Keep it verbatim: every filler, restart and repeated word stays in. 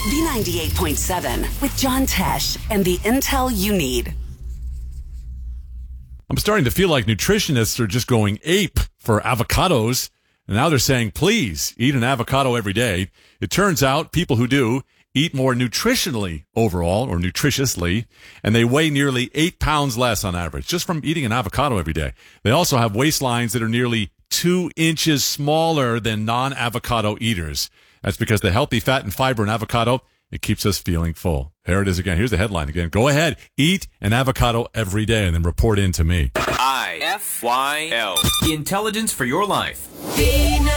B ninety-eight point seven with John Tesh and the intel you need. I'm starting to feel like nutritionists are just going ape for avocados. And now they're saying, please eat an avocado every day. It turns out people who do eat more nutritionally overall, or nutritiously, and they weigh nearly eight pounds less on average just from eating an avocado every day. They also have waistlines that are nearly two inches smaller than non-avocado eaters. That's because the healthy fat and fiber in avocado, it keeps us feeling full. Here it is again. Here's the headline again. Go ahead, eat an avocado every day and then report in to me. I F Y L. Intelligence for your life. B